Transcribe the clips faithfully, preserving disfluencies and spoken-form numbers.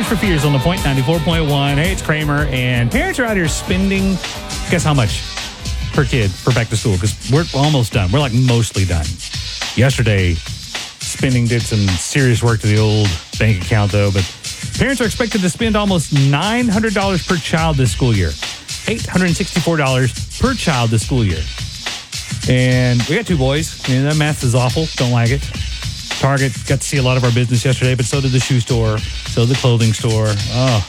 for Fears on the Point, ninety-four point one. Hey, it's Kramer, and parents are out here spending, guess how much per kid for back to school? Because we're almost done. We're like mostly done. Yesterday, spending did some serious work to the old bank account, though, but parents are expected to spend almost nine hundred dollars per child this school year. eight hundred sixty-four dollars per child this school year. And we got two boys. I mean, that math is awful. Don't like it. Target got to see a lot of our business yesterday, but so did the shoe store, so did the clothing store. Oh,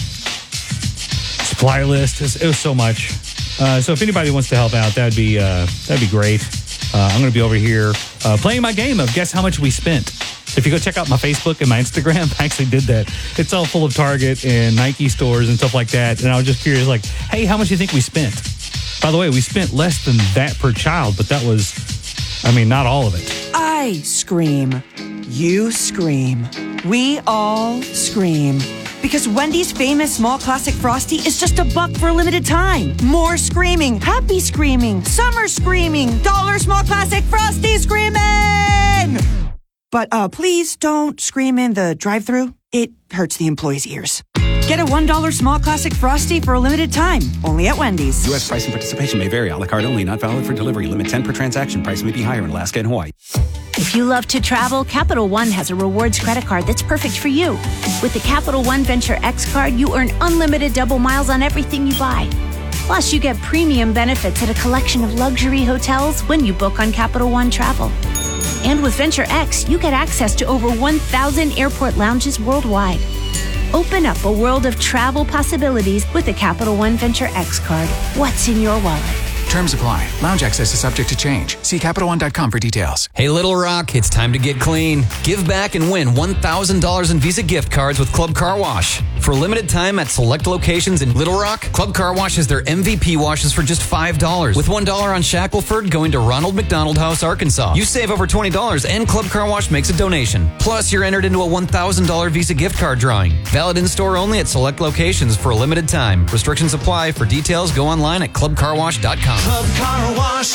supply list. It was, it was so much. Uh, so if anybody wants to help out, that'd be uh, that'd be great. Uh, I'm going to be over here uh, playing my game of Guess How Much We Spent. If you go check out my Facebook and my Instagram, I actually did that. It's all full of Target and Nike stores and stuff like that. And I was just curious, like, hey, how much do you think we spent? By the way, we spent less than that per child, but that was, I mean, not all of it. I scream. You scream. We all scream. Because Wendy's famous small classic Frosty is just a buck for a limited time. More screaming, happy screaming, summer screaming, dollar small classic Frosty screaming! But uh, please don't scream in the drive-thru. It hurts the employees' ears. Get a one dollar small classic Frosty for a limited time. Only at Wendy's. U S price and participation may vary. A la carte only. Not valid for delivery. Limit ten per transaction. Price may be higher in Alaska and Hawaii. If you love to travel, Capital One has a rewards credit card that's perfect for you. With the Capital One Venture X card, you earn unlimited double miles on everything you buy. Plus, you get premium benefits at a collection of luxury hotels when you book on Capital One Travel. And with Venture X, you get access to over one thousand airport lounges worldwide. Open up a world of travel possibilities with the Capital One Venture X card. What's in your wallet? Terms apply. Lounge access is subject to change. See Capital One dot com for details. Hey, Little Rock, it's time to get clean. Give back and win one thousand dollars in Visa gift cards with Club Car Wash. For a limited time at select locations in Little Rock, Club Car Wash has their M V P washes for just five dollars, with one dollar on Shackleford going to Ronald McDonald House, Arkansas. You save over twenty dollars, and Club Car Wash makes a donation. Plus, you're entered into a one thousand dollars Visa gift card drawing. Valid in-store only at select locations for a limited time. Restrictions apply. For details, go online at club car wash dot com. Club Car Wash.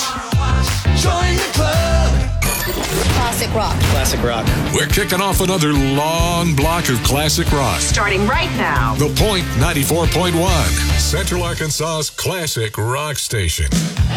Join the club. Classic rock. Classic rock. We're kicking off another long block of classic rock. Starting right now. The Point ninety-four point one. Central Arkansas's classic rock station.